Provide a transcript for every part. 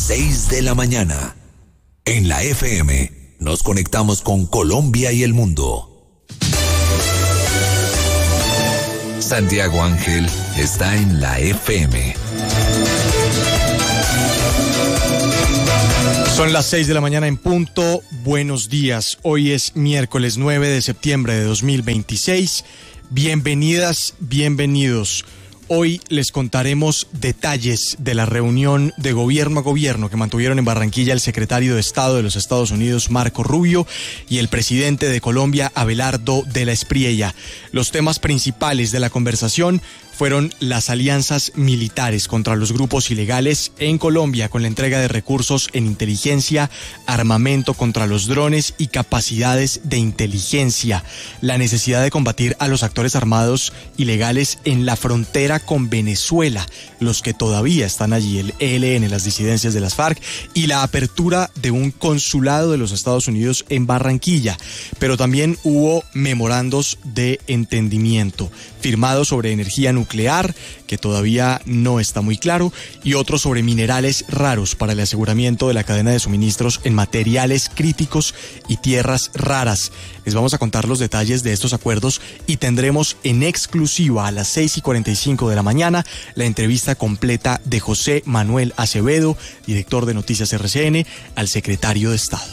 6 de la mañana. En la FM nos conectamos con Colombia y el mundo. Santiago Ángel está en la FM. Son las 6 de la mañana en punto. Buenos días. Hoy es miércoles 9 de septiembre de 2026. Bienvenidas, bienvenidos. Hoy les contaremos detalles de la reunión de gobierno a gobierno que mantuvieron en Barranquilla el secretario de Estado de los Estados Unidos, Marco Rubio, y el presidente de Colombia, Abelardo de la Espriella. Los temas principales de la conversación fueron las alianzas militares contra los grupos ilegales en Colombia, con la entrega de recursos en inteligencia, armamento contra los drones y capacidades de inteligencia, la necesidad de combatir a los actores armados ilegales en la frontera con Venezuela, los que todavía están allí, el ELN, las disidencias de las FARC, y la apertura de un consulado de los Estados Unidos en Barranquilla. Pero también hubo memorandos de entendimiento firmados sobre energía nuclear, que todavía no está muy claro, y otros sobre minerales raros para el aseguramiento de la cadena de suministros en materiales críticos y tierras raras. Les vamos a contar los detalles de estos acuerdos y tendremos en exclusiva a las 6:45 de la mañana la entrevista completa de José Manuel Acevedo, director de Noticias RCN, al secretario de Estado.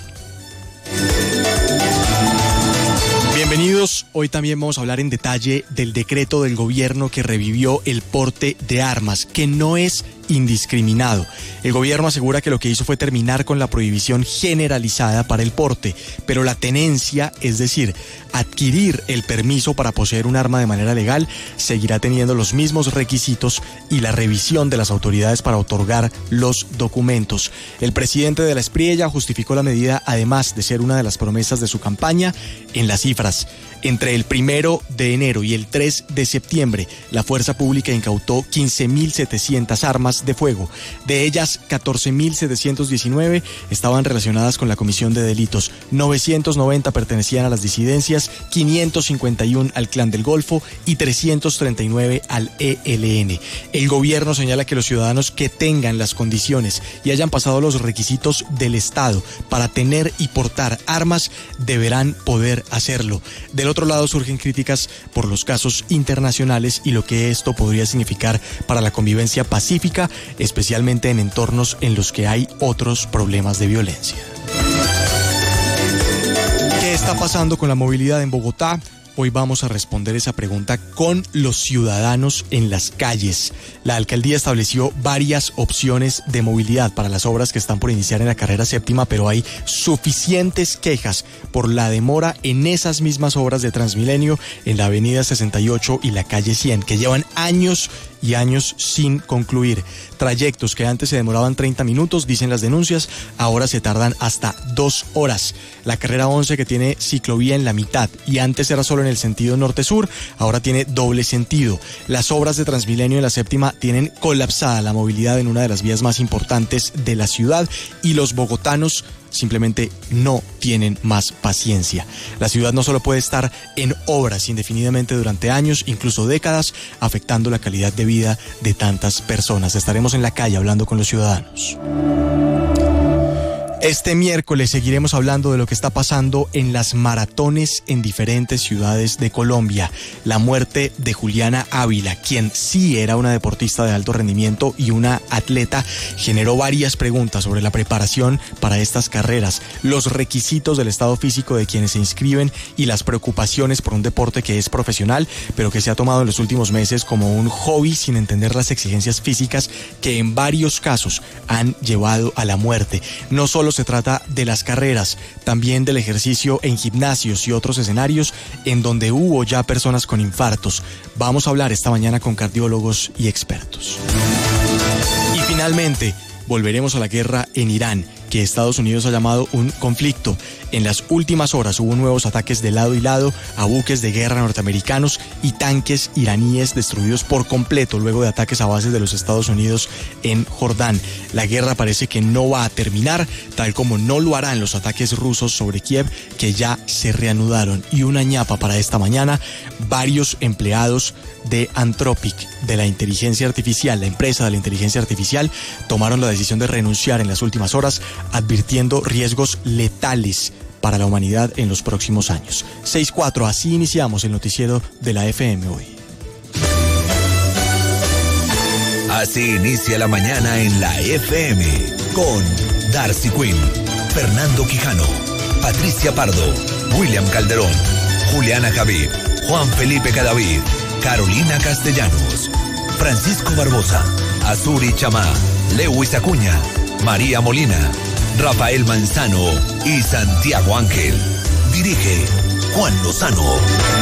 Bienvenidos. Hoy también vamos a hablar en detalle del decreto del gobierno que revivió el porte de armas, que no es indiscriminado. El gobierno asegura que lo que hizo fue terminar con la prohibición generalizada para el porte, pero la tenencia, es decir, adquirir el permiso para poseer un arma de manera legal, seguirá teniendo los mismos requisitos y la revisión de las autoridades para otorgar los documentos. El presidente de la Espriella justificó la medida, además de ser una de las promesas de su campaña, en las cifras. Entre el 1 de enero y el 3 de septiembre, la fuerza pública incautó 15.700 armas de fuego. De ellas, 14.719 estaban relacionadas con la comisión de delitos, 990 pertenecían a las disidencias, 551 al Clan del Golfo y 339 al ELN. El gobierno señala que los ciudadanos que tengan las condiciones y hayan pasado los requisitos del Estado para tener y portar armas deberán poder hacerlo. Del otro lado surgen críticas por los casos internacionales y lo que esto podría significar para la convivencia pacífica, especialmente en entornos en los que hay otros problemas de violencia. ¿Qué está pasando con la movilidad en Bogotá? Hoy vamos a responder esa pregunta con los ciudadanos en las calles. La alcaldía estableció varias opciones de movilidad para las obras que están por iniciar en la carrera séptima, pero hay suficientes quejas por la demora en esas mismas obras de Transmilenio en la avenida 68 y la calle 100, que llevan años y años sin concluir. Trayectos que antes se demoraban 30 minutos, dicen las denuncias, ahora se tardan hasta 2 horas. La carrera 11, que tiene ciclovía en la mitad y antes era solo en el sentido norte-sur, ahora tiene doble sentido. Las obras de Transmilenio en la séptima tienen colapsada la movilidad en una de las vías más importantes de la ciudad y los bogotanos simplemente no tienen más paciencia. La ciudad no solo puede estar en obras indefinidamente durante años, incluso décadas, afectando la calidad de vida de tantas personas. Estaremos en la calle hablando con los ciudadanos. Este miércoles seguiremos hablando de lo que está pasando en las maratones en diferentes ciudades de Colombia. La muerte de Juliana Ávila, quien sí era una deportista de alto rendimiento y una atleta, generó varias preguntas sobre la preparación para estas carreras, los requisitos del estado físico de quienes se inscriben y las preocupaciones por un deporte que es profesional, pero que se ha tomado en los últimos meses como un hobby sin entender las exigencias físicas que en varios casos han llevado a la muerte. No solo se trata de las carreras, también del ejercicio en gimnasios y otros escenarios en donde hubo ya personas con infartos. Vamos a hablar esta mañana con cardiólogos y expertos. Y finalmente, volveremos a la guerra en Irán. que Estados Unidos ha llamado un conflicto. En las últimas horas hubo nuevos ataques de lado y lado a buques de guerra norteamericanos y tanques iraníes destruidos por completo luego de ataques a bases de los Estados Unidos en Jordán. La guerra parece que no va a terminar, tal como no lo harán los ataques rusos sobre Kiev, que ya se reanudaron. Y una ñapa para esta mañana: varios empleados de Anthropic, de la inteligencia artificial, la empresa de la inteligencia artificial, tomaron la decisión de renunciar en las últimas horas, advirtiendo riesgos letales para la humanidad en los próximos años. 6:04, así iniciamos el noticiero de la FM hoy. Así inicia la mañana en la FM con Darcy Quinn, Fernando Quijano, Patricia Pardo, William Calderón, Juliana Javid, Juan Felipe Cadavid, Carolina Castellanos, Francisco Barbosa, Azuri Chamá, Lewis Acuña, María Molina, Rafael Manzano y Santiago Ángel. Dirige Juan Lozano.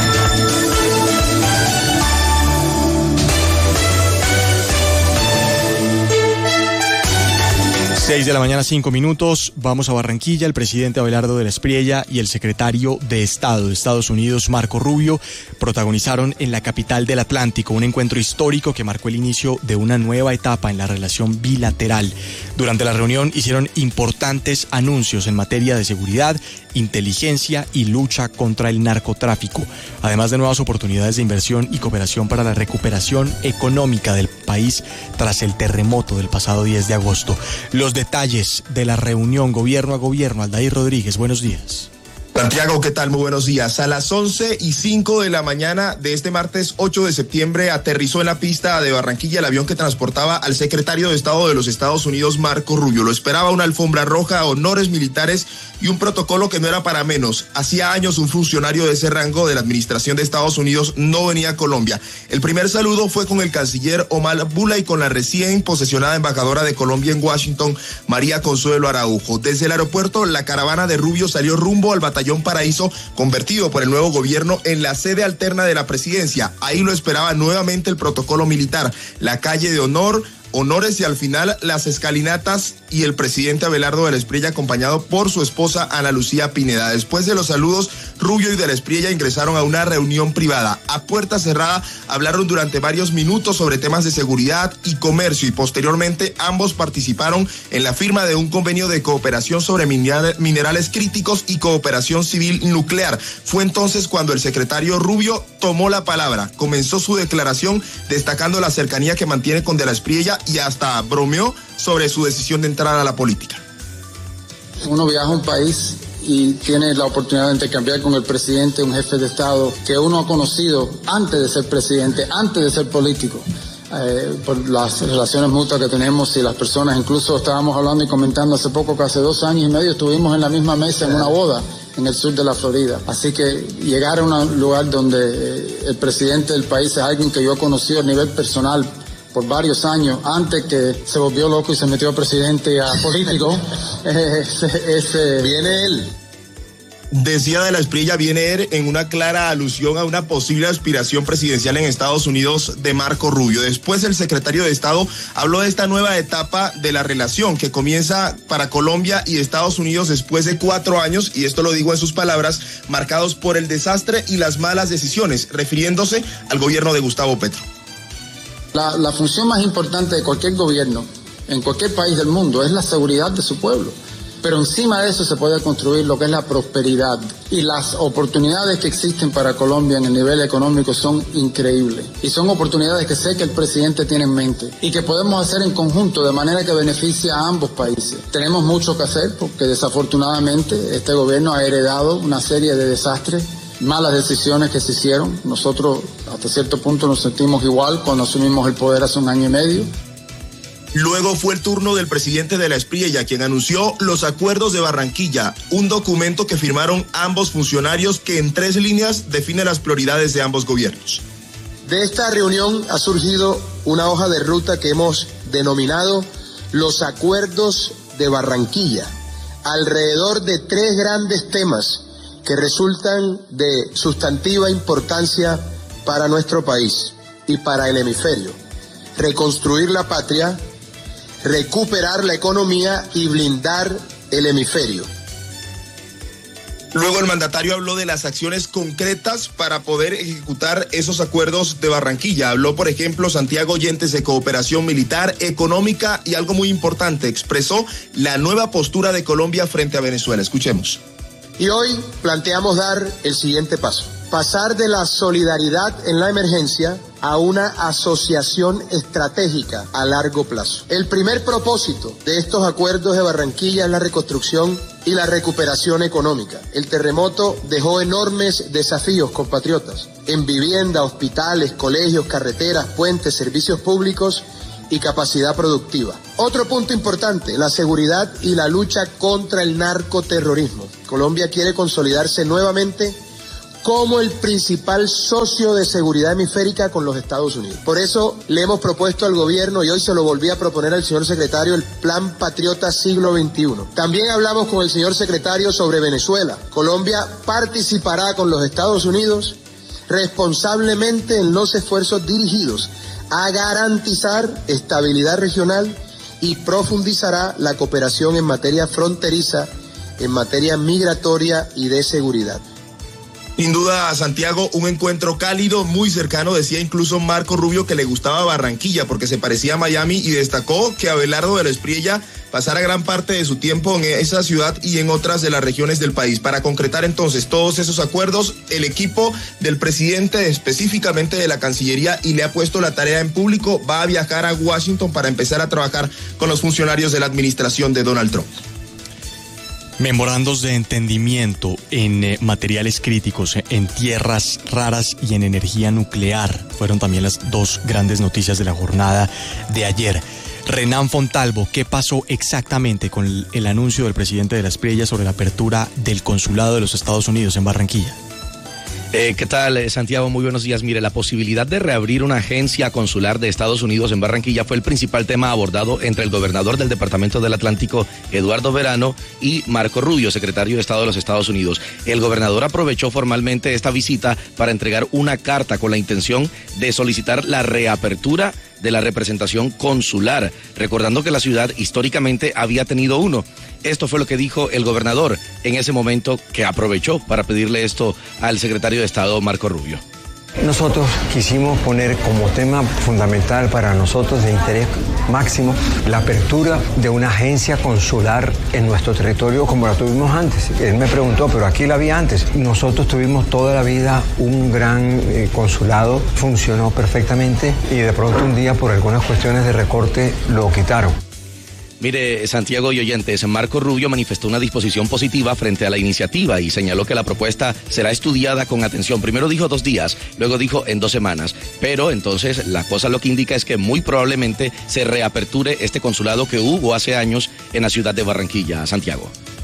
6 de la mañana, 5 minutos. Vamos a Barranquilla. El presidente Abelardo de la Espriella y el secretario de Estado de Estados Unidos, Marco Rubio, protagonizaron en la capital del Atlántico un encuentro histórico que marcó el inicio de una nueva etapa en la relación bilateral. Durante la reunión hicieron importantes anuncios en materia de seguridad, inteligencia y lucha contra el narcotráfico, además de nuevas oportunidades de inversión y cooperación para la recuperación económica del país tras el terremoto del pasado 10 de agosto. Los detalles de la reunión gobierno a gobierno. Aldair Rodríguez, buenos días. Santiago, ¿qué tal? Muy buenos días. A las 11:05 de la mañana de este martes 8 de septiembre aterrizó en la pista de Barranquilla el avión que transportaba al secretario de Estado de los Estados Unidos, Marco Rubio. Lo esperaba una alfombra roja, honores militares y un protocolo que no era para menos. Hacía años un funcionario de ese rango de la administración de Estados Unidos no venía a Colombia. El primer saludo fue con el canciller Omar Bula y con la recién posesionada embajadora de Colombia en Washington, María Consuelo Araujo. Desde el aeropuerto, la caravana de Rubio salió rumbo al Batallón Paraíso, convertido por el nuevo gobierno en la sede alterna de la presidencia. Ahí lo esperaba nuevamente el protocolo militar, la calle de honores y al final las escalinatas y el presidente Abelardo de la Espriella acompañado por su esposa Ana Lucía Pineda. Después de los saludos, Rubio y de la Espriella ingresaron a una reunión privada. A puerta cerrada hablaron durante varios minutos sobre temas de seguridad y comercio y posteriormente ambos participaron en la firma de un convenio de cooperación sobre minerales críticos y cooperación civil nuclear. Fue entonces cuando el secretario Rubio tomó la palabra, comenzó su declaración destacando la cercanía que mantiene con de la Espriella y hasta bromeó sobre su decisión de entrar a la política. Uno viaja a un país y tiene la oportunidad de intercambiar con el presidente, un jefe de Estado que uno ha conocido antes de ser presidente, antes de ser político, por las relaciones mutuas que tenemos y las personas. Incluso estábamos hablando y comentando hace poco que hace 2 años y medio estuvimos en la misma mesa en una boda en el sur de la Florida. Así que llegar a un lugar donde el presidente del país es alguien que yo he conocido a nivel personal por varios años, antes que se volvió loco y se metió a presidente a político. Viene él. Decía de la Espriella, viene él en una clara alusión a una posible aspiración presidencial en Estados Unidos de Marco Rubio. Después el secretario de Estado habló de esta nueva etapa de la relación que comienza para Colombia y Estados Unidos después de 4 años, y esto lo digo en sus palabras, marcados por el desastre y las malas decisiones, refiriéndose al gobierno de Gustavo Petro. La función más importante de cualquier gobierno, en cualquier país del mundo, es la seguridad de su pueblo. Pero encima de eso se puede construir lo que es la prosperidad. Y las oportunidades que existen para Colombia en el nivel económico son increíbles. Y son oportunidades que sé que el presidente tiene en mente y que podemos hacer en conjunto de manera que beneficie a ambos países. Tenemos mucho que hacer porque desafortunadamente este gobierno ha heredado una serie de desastres, malas decisiones que se hicieron. Nosotros hasta cierto punto nos sentimos igual cuando asumimos el poder hace 1 año y medio. Luego fue el turno del presidente de la Espriella, quien anunció los acuerdos de Barranquilla, un documento que firmaron ambos funcionarios que en 3 líneas define las prioridades de ambos gobiernos. De esta reunión ha surgido una hoja de ruta que hemos denominado los acuerdos de Barranquilla, alrededor de 3 grandes temas que resultan de sustantiva importancia para nuestro país y para el hemisferio: reconstruir la patria, recuperar la economía y blindar el hemisferio. Luego el mandatario habló de las acciones concretas para poder ejecutar esos acuerdos de Barranquilla. Habló, por ejemplo, Santiago Oyentes, de cooperación militar, económica y algo muy importante, expresó la nueva postura de Colombia frente a Venezuela. Escuchemos. Y hoy planteamos dar el siguiente paso. Pasar de la solidaridad en la emergencia a una asociación estratégica a largo plazo. El primer propósito de estos acuerdos de Barranquilla es la reconstrucción y la recuperación económica. El terremoto dejó enormes desafíos, compatriotas, en vivienda, hospitales, colegios, carreteras, puentes, servicios públicos y capacidad productiva. Otro punto importante, la seguridad y la lucha contra el narcoterrorismo. Colombia quiere consolidarse nuevamente como el principal socio de seguridad hemisférica con los Estados Unidos. Por eso le hemos propuesto al gobierno, y hoy se lo volví a proponer al señor secretario, el Plan Patriota Siglo XXI. También hablamos con el señor secretario sobre Venezuela. Colombia participará con los Estados Unidos responsablemente en los esfuerzos dirigidos a garantizar estabilidad regional y profundizará la cooperación en materia fronteriza, en materia migratoria y de seguridad. Sin duda, Santiago, un encuentro cálido, muy cercano. Decía incluso Marco Rubio que le gustaba Barranquilla porque se parecía a Miami, y destacó que Abelardo de la Espriella pasara gran parte de su tiempo en esa ciudad y en otras de las regiones del país. Para concretar entonces todos esos acuerdos, el equipo del presidente, específicamente de la Cancillería, y le ha puesto la tarea en público, va a viajar a Washington para empezar a trabajar con los funcionarios de la administración de Donald Trump. Memorandos de entendimiento en materiales críticos, en tierras raras y en energía nuclear fueron también las dos grandes noticias de la jornada de ayer. Renan Fontalvo, ¿qué pasó exactamente con el anuncio del presidente de la Espriella sobre la apertura del consulado de los Estados Unidos en Barranquilla? ¿Qué tal, Santiago? Muy buenos días. Mire, la posibilidad de reabrir una agencia consular de Estados Unidos en Barranquilla fue el principal tema abordado entre el gobernador del Departamento del Atlántico, Eduardo Verano, y Marco Rubio, secretario de Estado de los Estados Unidos. El gobernador aprovechó formalmente esta visita para entregar una carta con la intención de solicitar la reapertura de la representación consular, recordando que la ciudad históricamente había tenido uno. Esto fue lo que dijo el gobernador en ese momento, que aprovechó para pedirle esto al secretario de Estado, Marco Rubio. Nosotros quisimos poner como tema fundamental para nosotros de interés máximo la apertura de una agencia consular en nuestro territorio como la tuvimos antes. Él me preguntó, pero aquí la había antes. Nosotros tuvimos toda la vida un gran consulado, funcionó perfectamente y de pronto un día por algunas cuestiones de recorte lo quitaron. Mire, Santiago y oyentes, Marco Rubio manifestó una disposición positiva frente a la iniciativa y señaló que la propuesta será estudiada con atención. Primero dijo 2 días, luego dijo en 2 semanas. Pero entonces la cosa lo que indica es que muy probablemente se reaperture este consulado que hubo hace años en la ciudad de Barranquilla, Santiago.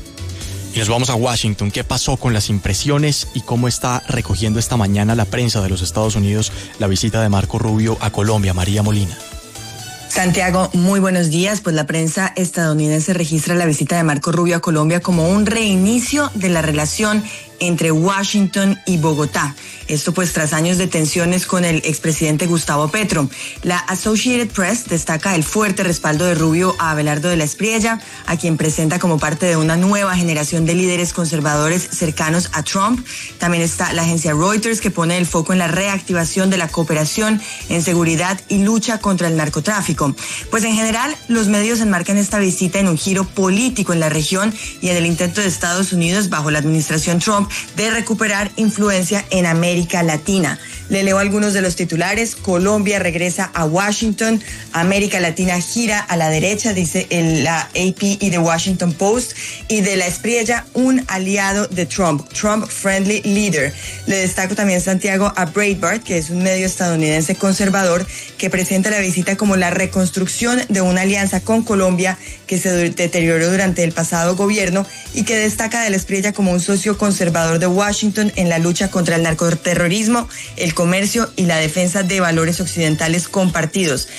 Y nos vamos a Washington. ¿Qué pasó con las impresiones y cómo está recogiendo esta mañana la prensa de los Estados Unidos la visita de Marco Rubio a Colombia? María Molina. Santiago, muy buenos días. Pues la prensa estadounidense registra la visita de Marco Rubio a Colombia como un reinicio de la relación entre Washington y Bogotá. Esto pues tras años de tensiones con el expresidente Gustavo Petro. La Associated Press destaca el fuerte respaldo de Rubio a Abelardo de la Espriella, a quien presenta como parte de una nueva generación de líderes conservadores cercanos a Trump. También está la agencia Reuters, que pone el foco en la reactivación de la cooperación en seguridad y lucha contra el narcotráfico. Pues en general, los medios enmarcan esta visita en un giro político en la región y en el intento de Estados Unidos bajo la administración Trump de recuperar influencia en América Latina. Le leo algunos de los titulares. Colombia regresa a Washington. América Latina gira a la derecha, dice la AP y The Washington Post. Y de la Espriella, un aliado de Trump, Trump Friendly Leader. Le destaco también, Santiago, a Breitbart, que es un medio estadounidense conservador, que presenta la visita como la reconstrucción de una alianza con Colombia que se deterioró durante el pasado gobierno y que destaca de la Espriella como un socio conservador de Washington en la lucha contra el narcoterrorismo, el comercio y la defensa de valores occidentales compartidos.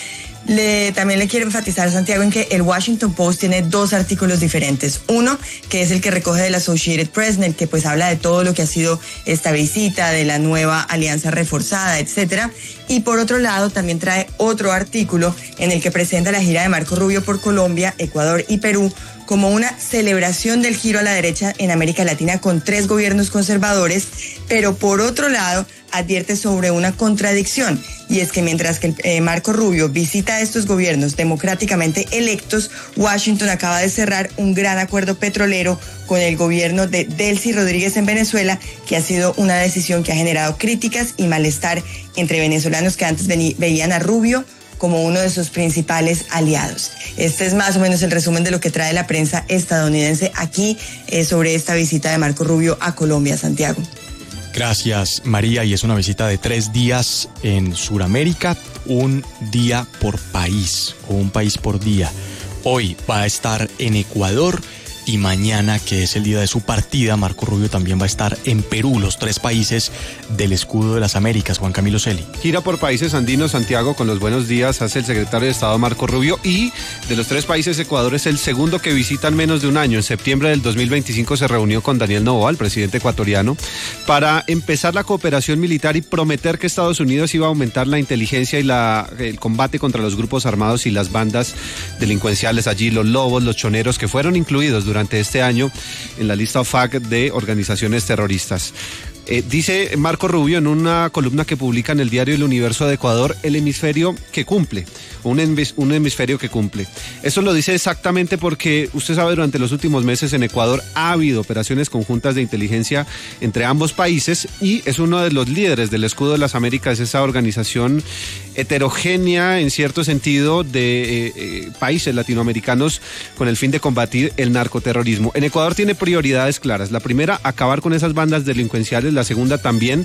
También le quiero enfatizar, Santiago, en que el Washington Post tiene 2 artículos diferentes. Uno, que es el que recoge del Associated Press, en el que pues habla de todo lo que ha sido esta visita, de la nueva alianza reforzada, etcétera. Y por otro lado, también trae otro artículo en el que presenta la gira de Marco Rubio por Colombia, Ecuador y Perú como una celebración del giro a la derecha en América Latina con 3 gobiernos conservadores, pero por otro lado advierte sobre una contradicción, y es que mientras que Marco Rubio visita a estos gobiernos democráticamente electos, Washington acaba de cerrar un gran acuerdo petrolero con el gobierno de Delcy Rodríguez en Venezuela, que ha sido una decisión que ha generado críticas y malestar entre venezolanos que antes veían a Rubio como uno de sus principales aliados. Este es más o menos el resumen de lo que trae la prensa estadounidense aquí sobre esta visita de Marco Rubio a Colombia, Santiago. Gracias, María, y es una visita de 3 días en Sudamérica, un día por país, o un país por día. Hoy va a estar en Ecuador y mañana, que es el día de su partida, Marco Rubio también va a estar en Perú, los 3 países del escudo de las Américas. Juan Camilo Celi. Gira por países andinos, Santiago, con los buenos días hace el secretario de Estado Marco Rubio, y de los 3 países, Ecuador es el segundo que visita en menos de un año. En septiembre del 2025 se reunió con Daniel Noboa, el presidente ecuatoriano, para empezar la cooperación militar y prometer que Estados Unidos iba a aumentar la inteligencia y el combate contra los grupos armados y las bandas delincuenciales allí, los lobos, los choneros, que fueron incluidos durante este año en la lista OFAC de organizaciones terroristas. Dice Marco Rubio en una columna que publica en el diario El Universo de Ecuador, el hemisferio que cumple, un hemisferio que cumple. Eso lo dice exactamente porque usted sabe, durante los últimos meses en Ecuador ha habido operaciones conjuntas de inteligencia entre ambos países, y es uno de los líderes del Escudo de las Américas, esa organización heterogénea en cierto sentido de países latinoamericanos con el fin de combatir el narcoterrorismo. En Ecuador tiene prioridades claras. La primera, acabar con esas bandas delincuenciales. La segunda, también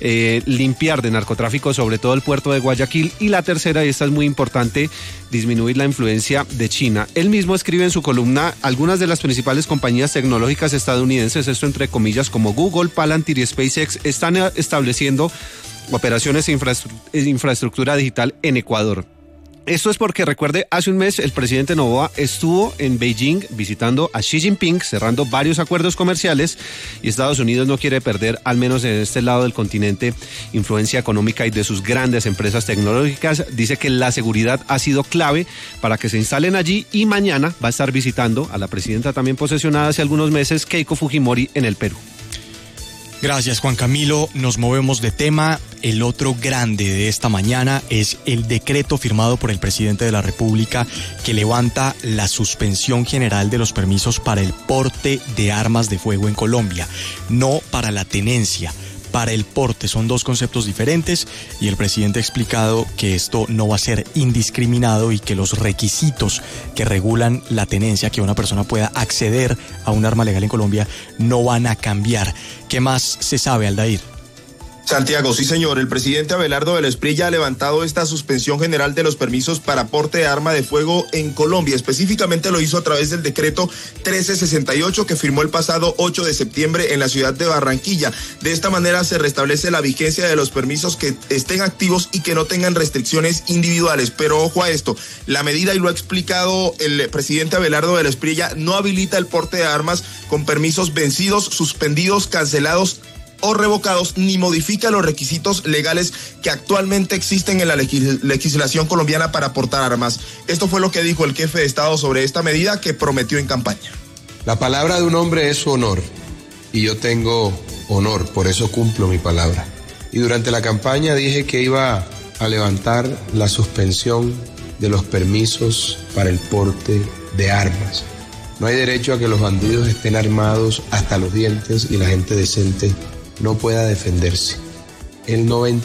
limpiar de narcotráfico sobre todo el puerto de Guayaquil, y la tercera, y esta es muy importante, disminuir la influencia de China. Él mismo escribe en su columna: algunas de las principales compañías tecnológicas estadounidenses, esto entre comillas, como Google, Palantir y SpaceX, están estableciendo operaciones e infraestructura digital en Ecuador. Esto es porque, recuerde, hace un mes el presidente Noboa estuvo en Beijing visitando a Xi Jinping, cerrando varios acuerdos comerciales, y Estados Unidos no quiere perder, al menos en este lado del continente, influencia económica y de sus grandes empresas tecnológicas. Dice que la seguridad ha sido clave para que se instalen allí, y mañana va a estar visitando a la presidenta también posesionada hace algunos meses, Keiko Fujimori, en el Perú. Gracias, Juan Camilo. Nos movemos de tema. El otro grande de esta mañana es el decreto firmado por el presidente de la República que levanta la suspensión general de los permisos para el porte de armas de fuego en Colombia, no para la tenencia, para el porte. Son 2 conceptos diferentes, y el presidente ha explicado que esto no va a ser indiscriminado y que los requisitos que regulan la tenencia, que una persona pueda acceder a un arma legal en Colombia, no van a cambiar. ¿Qué más se sabe, Aldair? Santiago, sí señor, el presidente Abelardo del Esprilla ha levantado esta suspensión general de los permisos para porte de arma de fuego en Colombia. Específicamente lo hizo a través del decreto 1368 que firmó el pasado 8 de septiembre en la ciudad de Barranquilla. De esta manera se restablece la vigencia de los permisos que estén activos y que no tengan restricciones individuales. Pero ojo a esto, la medida, y lo ha explicado el presidente Abelardo del Esprilla, no habilita el porte de armas con permisos vencidos, suspendidos, cancelados o revocados, ni modifica los requisitos legales que actualmente existen en la legislación colombiana para portar armas. Esto fue lo que dijo el jefe de Estado sobre esta medida que prometió en campaña. La palabra de un hombre es su honor, y yo tengo honor, por eso cumplo mi palabra. Y durante la campaña dije que iba a levantar la suspensión de los permisos para el porte de armas. No hay derecho a que los bandidos estén armados hasta los dientes y la gente decente no pueda defenderse. El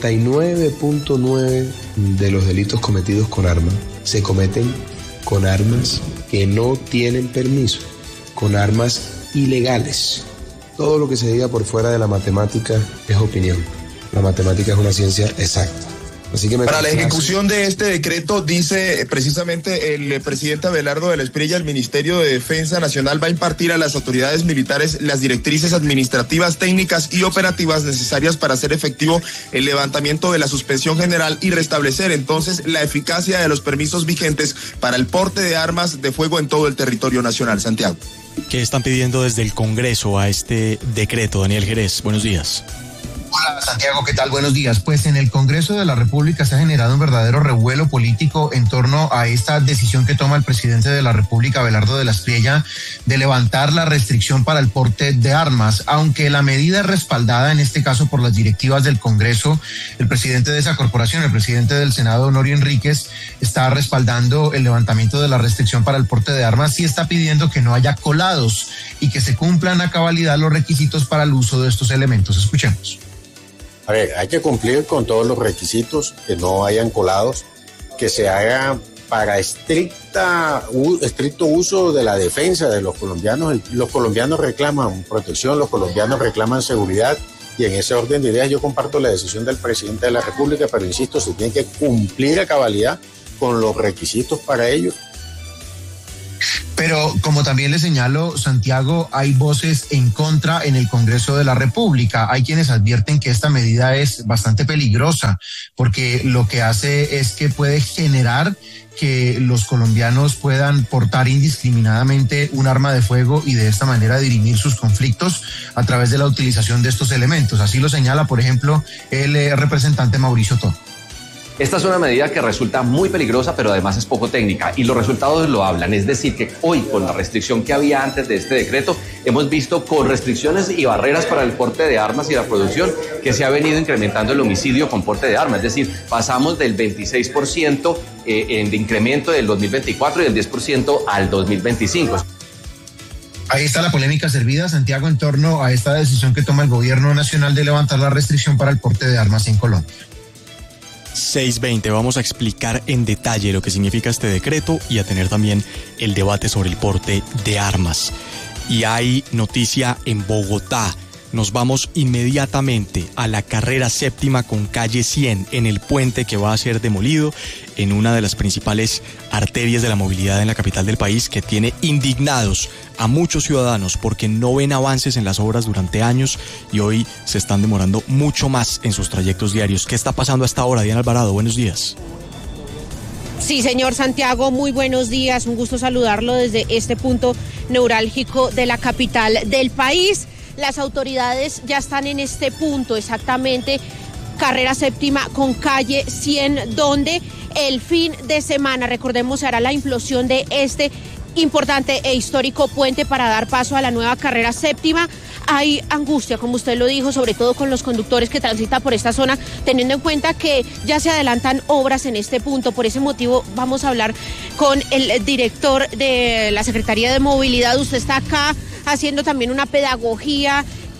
99.9% de los delitos cometidos con armas se cometen con armas que no tienen permiso, con armas ilegales. Todo lo que se diga por fuera de la matemática es opinión. La matemática es una ciencia exacta. Así que para la ejecución de este decreto, dice precisamente el presidente Abelardo de la Espriella, el Ministerio de Defensa Nacional va a impartir a las autoridades militares las directrices administrativas, técnicas y operativas necesarias para hacer efectivo el levantamiento de la suspensión general y restablecer entonces la eficacia de los permisos vigentes para el porte de armas de fuego en todo el territorio nacional. Santiago. ¿Qué están pidiendo desde el Congreso a este decreto? Daniel Jerez, buenos días. Hola Santiago, ¿qué tal? Buenos días. Pues en el Congreso de la República se ha generado un verdadero revuelo político en torno a esta decisión que toma el presidente de la República, Abelardo de la Espriella, de levantar la restricción para el porte de armas. Aunque la medida es respaldada en este caso por las directivas del Congreso, el presidente de esa corporación, el presidente del Senado, Honorio Enríquez, está respaldando el levantamiento de la restricción para el porte de armas y está pidiendo que no haya colados y que se cumplan a cabalidad los requisitos para el uso de estos elementos. Escuchemos. A ver, hay que cumplir con todos los requisitos, que no hayan colados, que se haga para estricto uso de la defensa de los colombianos. Los colombianos reclaman protección, los colombianos reclaman seguridad, y en ese orden de ideas yo comparto la decisión del presidente de la República, pero insisto, se tiene que cumplir a cabalidad con los requisitos para ello. Pero como también le señalo, Santiago, hay voces en contra en el Congreso de la República. Hay quienes advierten que esta medida es bastante peligrosa porque lo que hace es que puede generar que los colombianos puedan portar indiscriminadamente un arma de fuego y de esta manera dirimir sus conflictos a través de la utilización de estos elementos. Así lo señala, por ejemplo, el representante Mauricio Toro. Esta es una medida que resulta muy peligrosa, pero además es poco técnica y los resultados lo hablan. Es decir, que hoy con la restricción que había antes de este decreto, hemos visto con restricciones y barreras para el porte de armas y la producción que se ha venido incrementando el homicidio con porte de armas. Es decir, pasamos del 26% de incremento del 2024 y del 10% al 2025. Ahí está la polémica servida, Santiago, en torno a esta decisión que toma el gobierno nacional de levantar la restricción para el porte de armas en Colombia. 6:20, vamos a explicar en detalle lo que significa este decreto y a tener también el debate sobre el porte de armas. Y hay noticia en Bogotá. Nos vamos inmediatamente a la carrera séptima con calle 100 en el puente que va a ser demolido en una de las principales arterias de la movilidad en la capital del país, que tiene indignados a muchos ciudadanos porque no ven avances en las obras durante años y hoy se están demorando mucho más en sus trayectos diarios. ¿Qué está pasando a esta hora? Diana Alvarado, buenos días. Sí, señor Santiago, muy buenos días. Un gusto saludarlo desde este punto neurálgico de la capital del país. Las autoridades ya están en este punto, exactamente, carrera séptima con calle 100, donde el fin de semana, recordemos, se hará la implosión de este importante e histórico puente para dar paso a la nueva carrera séptima. Hay angustia, como usted lo dijo, sobre todo con los conductores que transitan por esta zona, teniendo en cuenta que ya se adelantan obras en este punto. Por ese motivo vamos a hablar con el director de la Secretaría de Movilidad. Usted está acá haciendo también una pedagogía.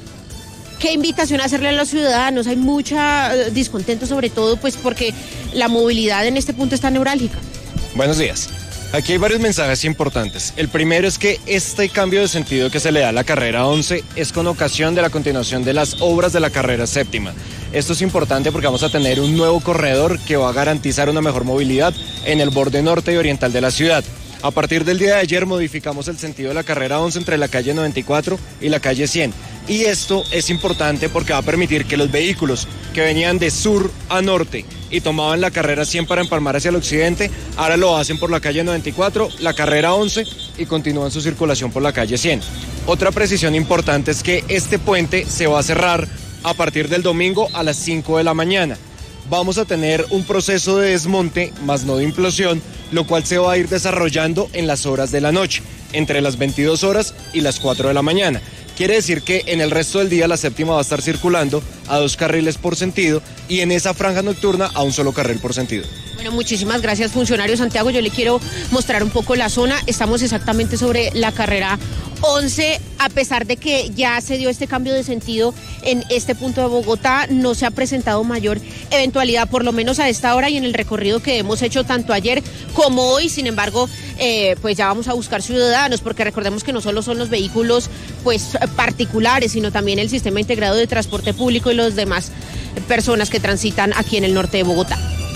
¿Qué invitación hacerle a los ciudadanos? Hay mucha descontento, sobre todo pues porque la movilidad en este punto está neurálgica. Buenos días. Aquí hay varios mensajes importantes. El primero es que este cambio de sentido que se le da a la carrera 11 es con ocasión de la continuación de las obras de la carrera séptima. Esto es importante porque vamos a tener un nuevo corredor que va a garantizar una mejor movilidad en el borde norte y oriental de la ciudad. A partir del día de ayer modificamos el sentido de la carrera 11 entre la calle 94 y la calle 100. Y esto es importante porque va a permitir que los vehículos que venían de sur a norte y tomaban la carrera 100 para empalmar hacia el occidente, ahora lo hacen por la calle 94, la carrera 11 y continúan su circulación por la calle 100. Otra precisión importante es que este puente se va a cerrar a partir del domingo a las 5 de la mañana. Vamos a tener un proceso de desmonte, más no de implosión, lo cual se va a ir desarrollando en las horas de la noche, entre las 22 horas y las 4 de la mañana. Quiere decir que en el resto del día la séptima va a estar circulando a 2 carriles por sentido y en esa franja nocturna a un solo carril por sentido. Bueno, muchísimas gracias, funcionario Santiago. Yo le quiero mostrar un poco la zona. Estamos exactamente sobre la carrera 11. A pesar de que ya se dio este cambio de sentido en este punto de Bogotá, no se ha presentado mayor eventualidad, por lo menos a esta hora y en el recorrido que hemos hecho tanto ayer como hoy. Sin embargo, pues ya vamos a buscar ciudadanos, porque recordemos que no solo son los vehículos pues particulares, sino también el sistema integrado de transporte público y los demás personas que transitan aquí en el norte de Bogotá.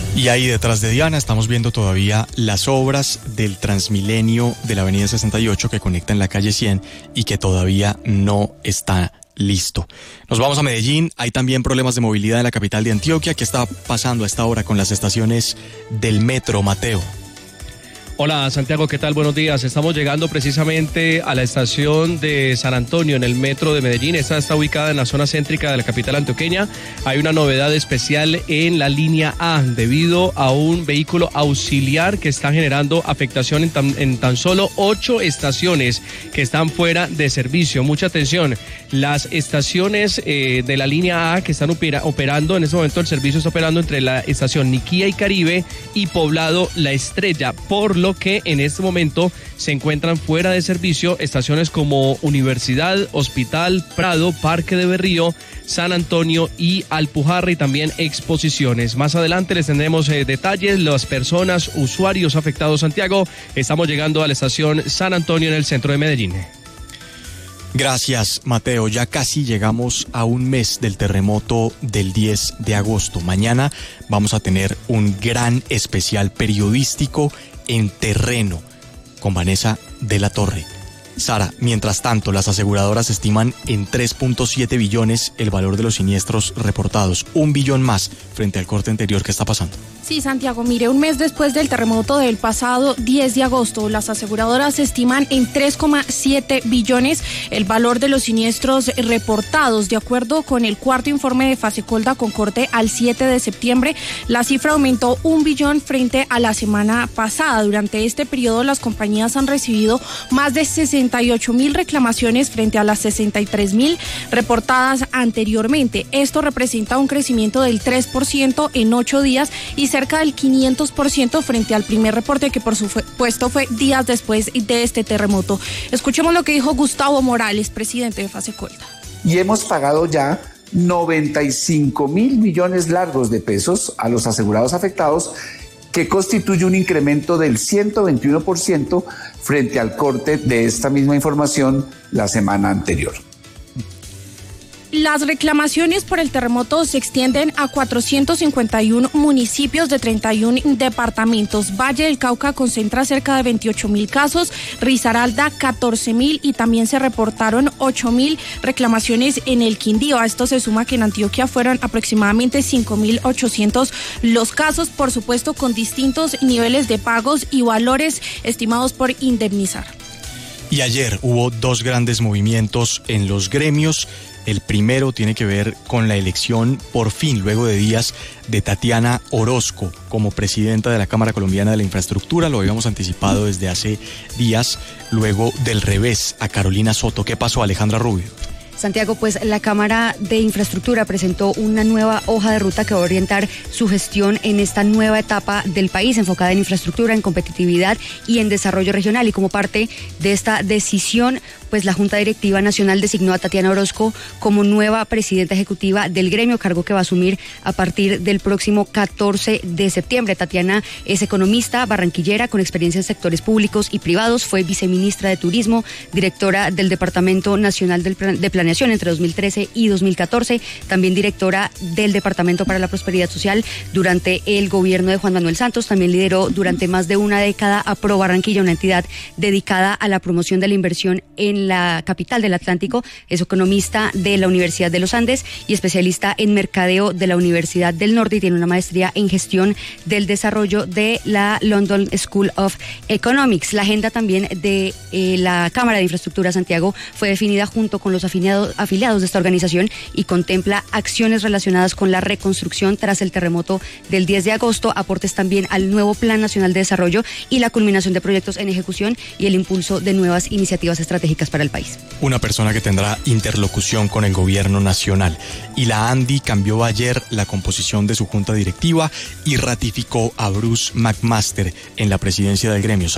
Y ahí detrás de Diana estamos viendo todavía las obras del Transmilenio de la avenida 68 que conecta en la calle 100 y que todavía no está listo. Nos vamos a Medellín. Hay también problemas de movilidad en la capital de Antioquia. ¿Qué está pasando a esta hora con las estaciones del metro, Mateo? Hola Santiago, ¿qué tal? Buenos días. Estamos llegando precisamente a la estación de San Antonio en el metro de Medellín. Esta está ubicada en la zona céntrica de la capital antioqueña. Hay una novedad especial en la línea A debido a un vehículo auxiliar que está generando afectación en tan solo 8 estaciones que están fuera de servicio. Mucha atención. Las estaciones de la línea A que están operando, en este momento el servicio está operando entre la estación Niquía y Caribe y Poblado La Estrella, por lo que en este momento se encuentran fuera de servicio estaciones como Universidad, Hospital, Prado, Parque de Berrío, San Antonio y Alpujarra, y también Exposiciones. Más adelante les tendremos detalles, las personas, usuarios afectados. Santiago, estamos llegando a la estación San Antonio en el centro de Medellín. Gracias, Mateo. Ya casi llegamos a un mes del terremoto del 10 de agosto. Mañana vamos a tener un gran especial periodístico en terreno con Vanessa de la Torre. Sara, mientras tanto, las aseguradoras estiman en 3.7 billones el valor de los siniestros reportados, 1 billón más frente al corte anterior. ¿Qué está pasando? Sí, Santiago, mire, un mes después del terremoto del pasado 10 de agosto, las aseguradoras estiman en 3,7 billones el valor de los siniestros reportados. De acuerdo con el cuarto informe de Fasecolda con corte al 7 de septiembre, la cifra aumentó 1 billón frente a la semana pasada. Durante este periodo, las compañías han recibido más de 68.000 reclamaciones frente a las 63.000 reportadas anteriormente. Esto representa un crecimiento del 3% en 8 días y cerca del 500% frente al primer reporte, que por supuesto fue días después de este terremoto. Escuchemos lo que dijo Gustavo Morales, presidente de Fasecolda. Y hemos pagado ya 95.000 millones largos de pesos a los asegurados afectados, que constituye un incremento del 121% frente al corte de esta misma información la semana anterior. Las reclamaciones por el terremoto se extienden a 451 municipios de 31 departamentos. Valle del Cauca concentra cerca de 28.000 casos, Risaralda 14.000 y también se reportaron 8.000 reclamaciones en el Quindío. A esto se suma que en Antioquia fueron aproximadamente 5.800 los casos, por supuesto con distintos niveles de pagos y valores estimados por indemnizar. Y ayer hubo 2 grandes movimientos en los gremios. El primero tiene que ver con la elección, por fin, luego de días, de Tatiana Orozco como presidenta de la Cámara Colombiana de la Infraestructura. Lo habíamos anticipado desde hace días, luego del revés a Carolina Soto. ¿Qué pasó, Alejandra Rubio? Santiago, pues la Cámara de Infraestructura presentó una nueva hoja de ruta que va a orientar su gestión en esta nueva etapa del país, enfocada en infraestructura, en competitividad y en desarrollo regional. Y como parte de esta decisión, pues la Junta Directiva Nacional designó a Tatiana Orozco como nueva presidenta ejecutiva del gremio, cargo que va a asumir a partir del próximo 14 de septiembre. Tatiana es economista barranquillera con experiencia en sectores públicos y privados, fue viceministra de Turismo, directora del Departamento Nacional de Planeación entre 2013 y 2014, también directora del Departamento para la Prosperidad Social durante el gobierno de Juan Manuel Santos. También lideró durante más de una década a Pro Barranquilla, una entidad dedicada a la promoción de la inversión en la capital del Atlántico. Es economista de la Universidad de los Andes y especialista en mercadeo de la Universidad del Norte, y tiene una maestría en gestión del desarrollo de la London School of Economics. La agenda también de la Cámara de Infraestructura, Santiago, fue definida junto con los afiliados de esta organización y contempla acciones relacionadas con la reconstrucción tras el terremoto del 10 de agosto, aportes también al nuevo Plan Nacional de Desarrollo y la culminación de proyectos en ejecución y el impulso de nuevas iniciativas estratégicas para el país. Una persona que tendrá interlocución con el gobierno nacional. Y la ANDI cambió ayer la composición de su junta directiva y ratificó a Bruce McMaster en la presidencia del gremio, Sara.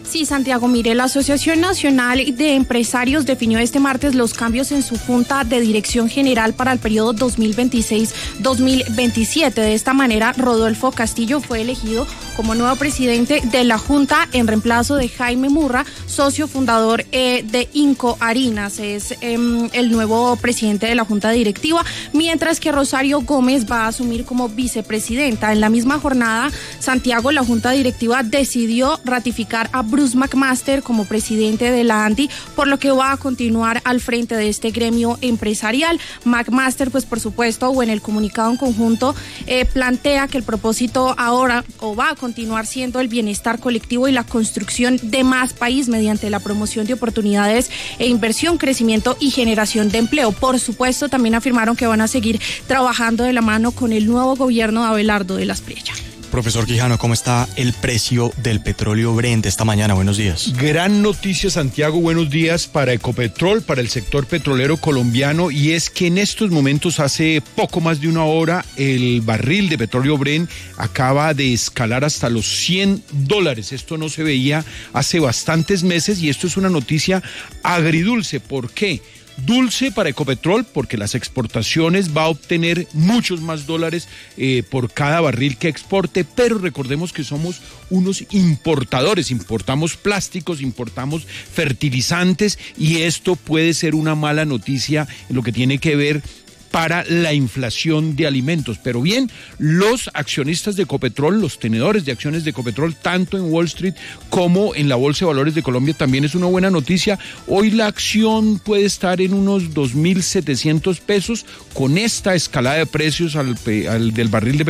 Sí, Santiago, mire, la Asociación Nacional de Empresarios definió este martes los cambios en su Junta de Dirección General para el periodo 2026-2027. De esta manera, Rodolfo Castillo fue elegido como nuevo presidente de la Junta en reemplazo de Jaime Murra, socio fundador de Inco Harinas. Es el nuevo presidente de la Junta Directiva, mientras que Rosario Gómez va a asumir como vicepresidenta. En la misma jornada, Santiago, la Junta Directiva decidió ratificar a Bruce McMaster como presidente de la ANDI, por lo que va a continuar al frente de este gremio empresarial. McMaster, pues por supuesto, o en el comunicado en conjunto, plantea que el propósito ahora va a continuar siendo el bienestar colectivo y la construcción de más país mediante la promoción de oportunidades e inversión, crecimiento y generación de empleo. Por supuesto, también afirmaron que van a seguir trabajando de la mano con el nuevo gobierno de Abelardo de las Priella. Profesor Quijano, ¿cómo está el precio del petróleo Brent esta mañana? Buenos días. Gran noticia, Santiago, buenos días para Ecopetrol, para el sector petrolero colombiano, y es que en estos momentos, hace poco más de una hora, el barril de petróleo Brent acaba de escalar hasta los $100. Esto no se veía hace bastantes meses y esto es una noticia agridulce. ¿Por qué? Dulce para Ecopetrol porque las exportaciones va a obtener muchos más dólares por cada barril que exporte, pero recordemos que somos unos importadores, importamos plásticos, importamos fertilizantes y esto puede ser una mala noticia en lo que tiene que ver para la inflación de alimentos. Pero bien, los accionistas de Ecopetrol, los tenedores de acciones de Ecopetrol, tanto en Wall Street como en la Bolsa de Valores de Colombia, también es una buena noticia. Hoy la acción puede estar en unos 2.700 pesos con esta escalada de precios del barril de petróleo